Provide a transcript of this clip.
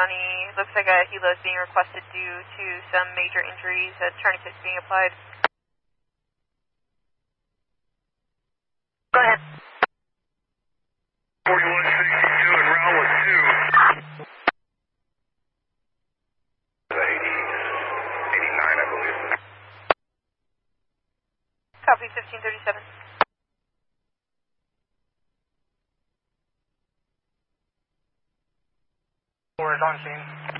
County. Looks like a helo is being requested due to some major injuries. A tourniquet is being applied. Go ahead. 4162 and round with 2. 89, I believe. Copy 1537. We're on scene.